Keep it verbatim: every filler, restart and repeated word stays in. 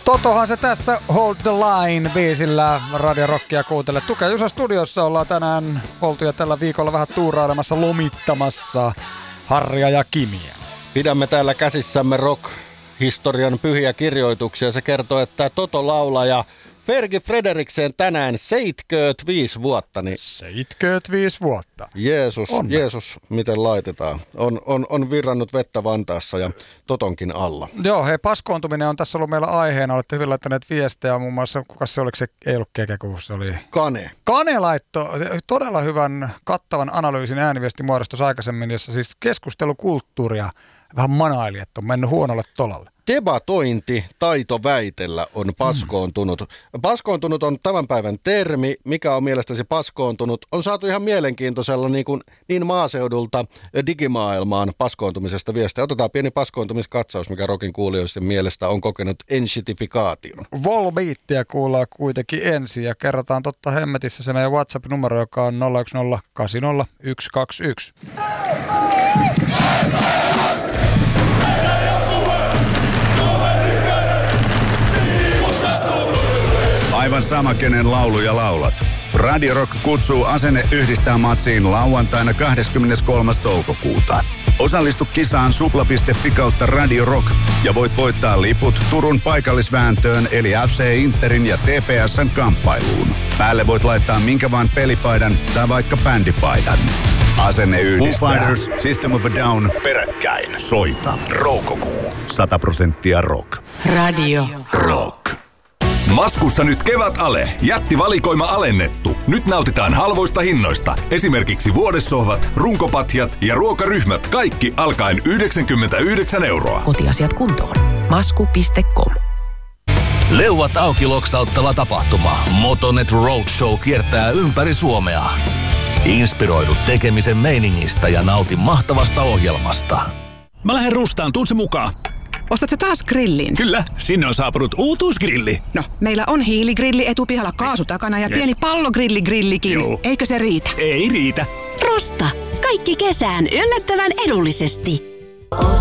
Totohan se tässä Hold the Line -biisillä Radio Rockia kuuntelee. Tuke Jusa studiossa ollaan tänään oltu ja tällä viikolla vähän tuurailemassa, lomittamassa Harria ja Kimiä. Pidämme täällä käsissämme rock-historian pyhiä kirjoituksia. Se kertoo, että Toto-laulaja Fergie Frederiksen tänään seitsemänkymmentäviisi vuotta. Niin seitsemänkymmentäviisi vuotta. Jeesus, Onne. Jeesus, miten laitetaan. On, on, on virrannut vettä Vantaassa ja Totonkin alla. Joo, hei, paskoontuminen on tässä ollut meillä aiheena. Olette hyvin laittaneet viestejä muun muassa, kuka se oliko se, ei ollut Kekeku, se oli Kane. Kane laittoi todella hyvän kattavan analyysin ääniviestimuodostus aikaisemmin, jossa siis keskustelukulttuuria vähän manaili, että on mennyt huonolle tolalle. Debatointi, taito väitellä on paskoontunut. Paskoontunut on tämän päivän termi. Mikä on mielestäsi paskoontunut? On saatu ihan mielenkiintoisella niin, kuin, niin maaseudulta digimaailmaan paskoontumisesta viestiä. Otetaan pieni paskoontumiskatsaus, mikä rockin kuulijoiden mielestä on kokenut ensitifikaation. Volbeattia kuullaan kuitenkin ensin ja kerrotaan totta hemmetissä se meidän WhatsApp-numero, joka on nolla yksi nolla kahdeksan nolla yksi kaksi yksi. Aivan sama, kenen lauluja laulat. Radio Rock kutsuu Asenne yhdistää matsiin lauantaina kahdeskymmeneskolmas toukokuuta. Osallistu kisaan supla piste fi kautta Radio Rock ja voit voittaa liput Turun paikallisvääntöön eli F C Interin ja T P S:n kamppailuun. Päälle voit laittaa minkä vaan pelipaidan tai vaikka bändipaidan. Asenne yhdistää. Foo Fighters, System of a Down, peräkkäin. Soita. Roukokuu. sata prosenttia rock. Radio Rock. Maskussa nyt kevätale. Jättivalikoima alennettu. Nyt nautitaan halvoista hinnoista. Esimerkiksi vuodessohvat, runkopatjat ja ruokaryhmät. Kaikki alkaen yhdeksänkymmentäyhdeksän euroa. Kotiasiat kuntoon. Masku piste com. Leuat auki loksauttava tapahtuma. Motonet Roadshow kiertää ympäri Suomea. Inspiroidu tekemisen meiningistä ja nauti mahtavasta ohjelmasta. Mä lähden Rustaan, tuun se mukaan. Ostatko taas grillin? Kyllä, sinne on saapunut uutuusgrilli. No, meillä on hiiligrilli etupihalla kaasu takana ja Yes. pieni pallogrilligrillikin. Joo. Eikö se riitä? Ei riitä. Rusta. Kaikki kesään yllättävän edullisesti.